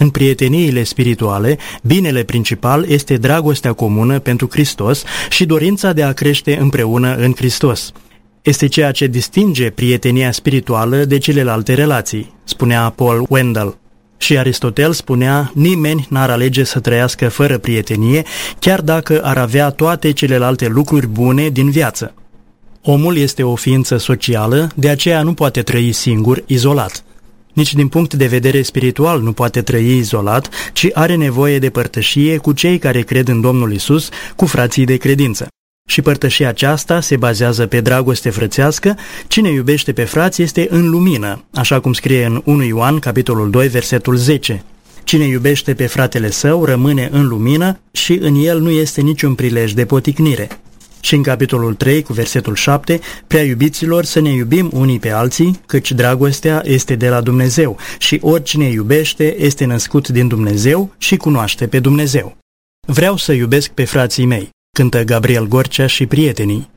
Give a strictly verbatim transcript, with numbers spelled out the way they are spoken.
În prieteniile spirituale, binele principal este dragostea comună pentru Hristos și dorința de a crește împreună în Hristos. Este ceea ce distinge prietenia spirituală de celelalte relații, spunea Paul Wendell. Și Aristotel spunea, nimeni n-ar alege să trăiască fără prietenie, chiar dacă ar avea toate celelalte lucruri bune din viață. Omul este o ființă socială, de aceea nu poate trăi singur, izolat. Nici din punct de vedere spiritual nu poate trăi izolat, ci are nevoie de părtășie cu cei care cred în Domnul Isus, cu frații de credință. Și părtășia aceasta se bazează pe dragoste frățească. Cine iubește pe frați este în lumină, așa cum scrie în unu Ioan, capitolul doi, versetul zece. Cine iubește pe fratele său rămâne în lumină și în el nu este niciun prilej de poticnire. Și în capitolul trei, cu versetul șapte, prea iubiților, să ne iubim unii pe alții, căci dragostea este de la Dumnezeu și oricine iubește este născut din Dumnezeu și cunoaște pe Dumnezeu. Vreau să iubesc pe frații mei, cântă Gabriel Gorcea și prietenii.